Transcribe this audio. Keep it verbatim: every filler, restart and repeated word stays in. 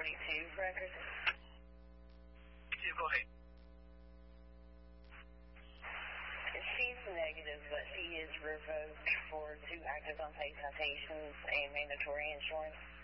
twenty-two record. Two, go ahead. She's negative, but she is revoked for two active unpaid citations and mandatory insurance.